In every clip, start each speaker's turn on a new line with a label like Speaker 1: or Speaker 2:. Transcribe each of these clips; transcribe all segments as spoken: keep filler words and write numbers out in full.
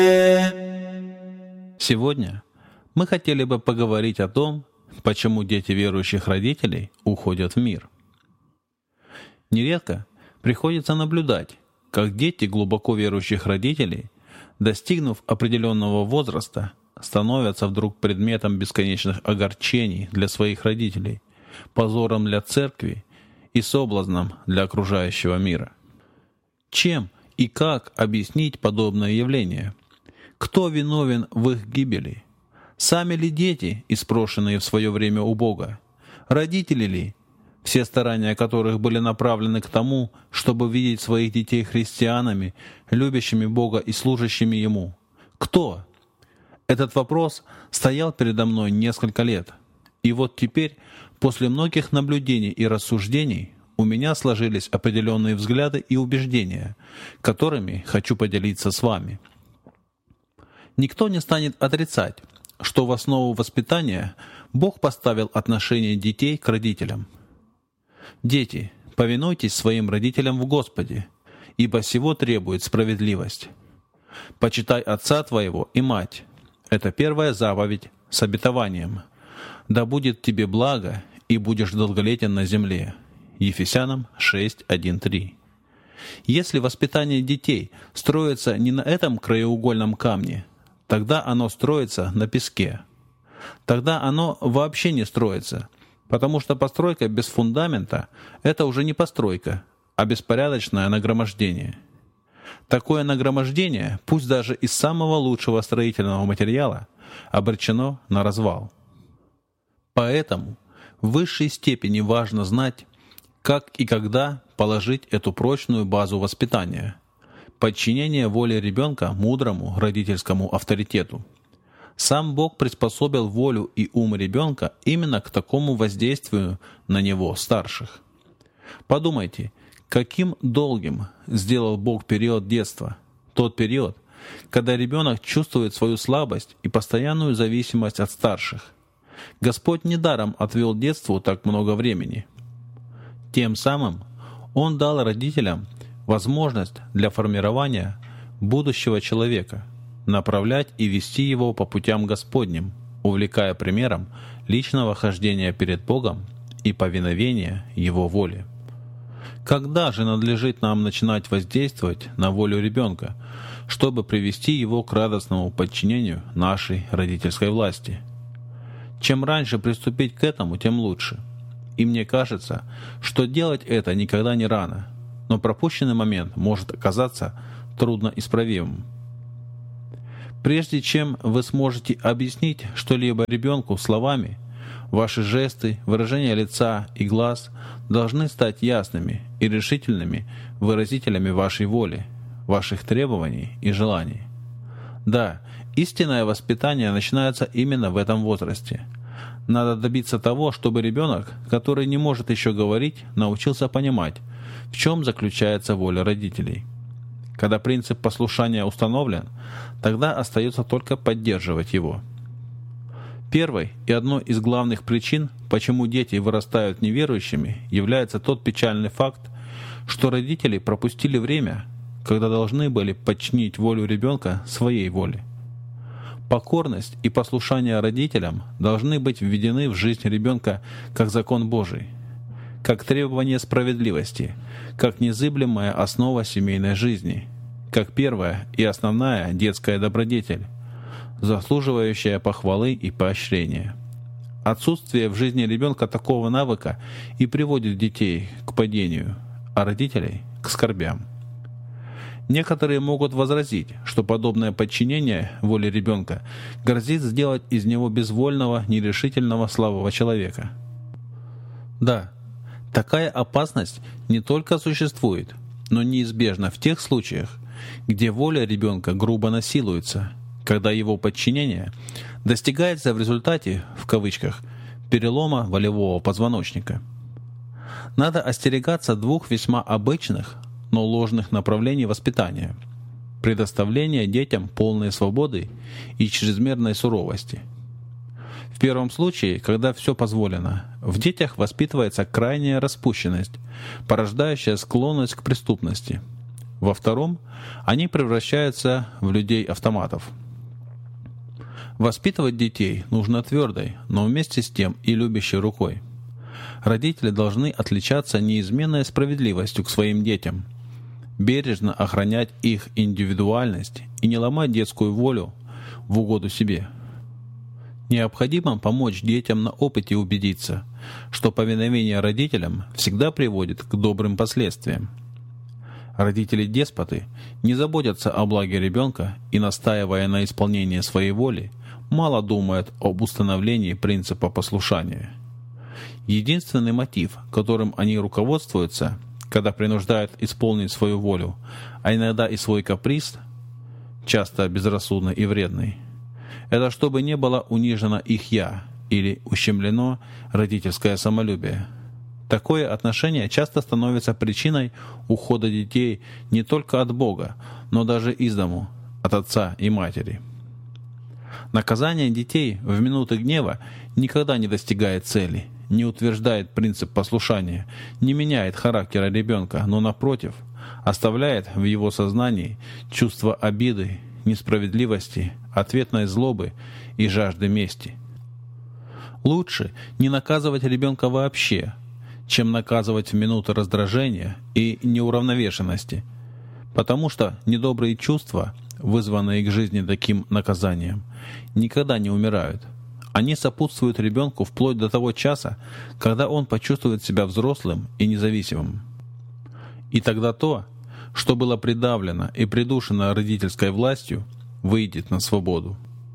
Speaker 1: Сегодня мы хотели бы поговорить о том, почему дети верующих родителей уходят в мир. Нередко приходится наблюдать, как дети глубоко верующих родителей, достигнув определенного возраста, становятся вдруг предметом бесконечных огорчений для своих родителей, позором для церкви и соблазном для окружающего мира. Чем и как объяснить подобное явление? Кто виновен в их гибели? Сами ли дети, испрошенные в свое время у Бога? Родители ли, все старания которых были направлены к тому, чтобы видеть своих детей христианами, любящими Бога и служащими Ему? Кто? Этот вопрос стоял передо мной несколько лет. И вот теперь, после многих наблюдений и рассуждений, у меня сложились определенные взгляды и убеждения, которыми хочу поделиться с вами. Никто не станет отрицать, что в основу воспитания Бог поставил отношение детей к родителям. «Дети, повинуйтесь своим родителям в Господе, ибо сего требует справедливость. Почитай отца твоего и мать». Это первая заповедь с обетованием. «Да будет тебе благо, и будешь долголетен на земле». Ефесянам шесть, один, три. Если воспитание детей строится не на этом краеугольном камне, тогда оно строится на песке. Тогда оно вообще не строится, потому что постройка без фундамента — это уже не постройка, а беспорядочное нагромождение. Такое нагромождение, пусть даже из самого лучшего строительного материала, обречено на развал. Поэтому в высшей степени важно знать, как и когда положить эту прочную базу воспитания, подчинение воле ребенка мудрому родительскому авторитету. Сам Бог приспособил волю и ум ребенка именно к такому воздействию на него старших. Подумайте, каким долгим сделал Бог период детства, тот период, когда ребенок чувствует свою слабость и постоянную зависимость от старших. Господь недаром отвел детству так много времени. Тем самым Он дал родителям возможность для формирования будущего человека, направлять и вести его по путям Господним, увлекая примером личного хождения перед Богом и повиновения Его воле. Когда же надлежит нам начинать воздействовать на волю ребенка, чтобы привести его к радостному подчинению нашей родительской власти? Чем раньше приступить к этому, тем лучше. И мне кажется, что делать это никогда не рано, но пропущенный момент может оказаться трудноисправимым. Прежде чем вы сможете объяснить что-либо ребенку словами, ваши жесты, выражения лица и глаз должны стать ясными и решительными выразителями вашей воли, ваших требований и желаний. Да, истинное воспитание начинается именно в этом возрасте. Надо добиться того, чтобы ребенок, который не может еще говорить, научился понимать, в чем заключается воля родителей. Когда принцип послушания установлен, тогда остается только поддерживать его. Первой и одной из главных причин, почему дети вырастают неверующими, является тот печальный факт, что родители пропустили время, когда должны были подчинить волю ребенка своей воле. Покорность и послушание родителям должны быть введены в жизнь ребенка как закон Божий, как требование справедливости, как незыблемая основа семейной жизни, как первая и основная детская добродетель, заслуживающая похвалы и поощрения. Отсутствие в жизни ребенка такого навыка и приводит детей к падению, а родителей — к скорбям. Некоторые могут возразить, что подобное подчинение воле ребенка грозит сделать из него безвольного, нерешительного, слабого человека. Да, такая опасность не только существует, но неизбежна в тех случаях, где воля ребенка грубо насилуется, когда его подчинение достигается в результате, в кавычках, перелома волевого позвоночника. Надо остерегаться двух весьма обычных, но ложных направлений воспитания: предоставление детям полной свободы и чрезмерной суровости. В первом случае, когда все позволено, в детях воспитывается крайняя распущенность, порождающая склонность к преступности. Во втором, они превращаются в людей-автоматов. Воспитывать детей нужно твердой, но вместе с тем и любящей рукой. Родители должны отличаться неизменной справедливостью к своим детям, бережно охранять их индивидуальность и не ломать детскую волю в угоду себе. Необходимо помочь детям на опыте убедиться, что повиновение родителям всегда приводит к добрым последствиям. Родители-деспоты не заботятся о благе ребенка и, настаивая на исполнении своей воли, мало думают об установлении принципа послушания. Единственный мотив, которым они руководствуются, когда принуждают исполнить свою волю, а иногда и свой каприз, часто безрассудный и вредный, это чтобы не было унижено их «я» или ущемлено родительское самолюбие. Такое отношение часто становится причиной ухода детей не только от Бога, но даже из дому, от отца и матери. Наказание детей в минуты гнева никогда не достигает цели, не утверждает принцип послушания, не меняет характера ребенка, но, напротив, оставляет в его сознании чувство обиды, несправедливости, ответной злобы и жажды мести. Лучше не наказывать ребенка вообще, чем наказывать в минуты раздражения и неуравновешенности, потому что недобрые чувства, вызванные к жизни таким наказанием, никогда не умирают. Они сопутствуют ребенку вплоть до того часа, когда он почувствует себя взрослым и независимым. И тогда то, что было придавлено и придушено родительской властью, выйдет на свободу.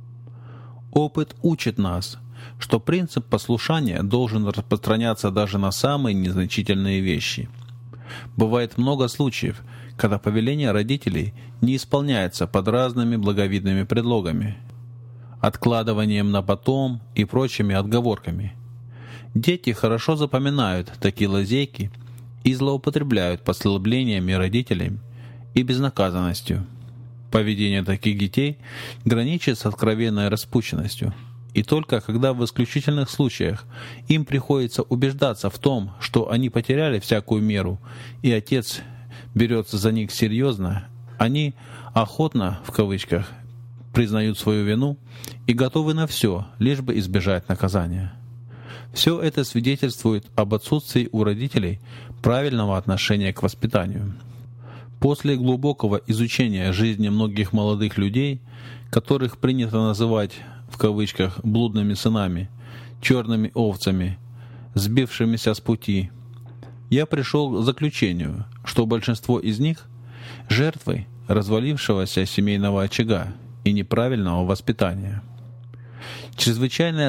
Speaker 1: Опыт учит нас, что принцип послушания должен распространяться даже на самые незначительные вещи. Бывает много случаев, когда повеление родителей не исполняется под разными благовидными предлогами, откладыванием на потом и прочими отговорками. Дети хорошо запоминают такие лазейки и злоупотребляют послаблениями родителей и безнаказанностью. Поведение таких детей граничит с откровенной распущенностью, и только когда в исключительных случаях им приходится убеждаться в том, что они потеряли всякую меру, и отец берется за них серьезно, они охотно, в кавычках, признают свою вину и готовы на все, лишь бы избежать наказания. Все это свидетельствует об отсутствии у родителей правильного отношения к воспитанию. После глубокого изучения жизни многих молодых людей, которых принято называть, в кавычках, блудными сынами, черными овцами, сбившимися с пути, я пришел к заключению, что большинство из них — жертвы развалившегося семейного очага и неправильного воспитания. Чрезвычайная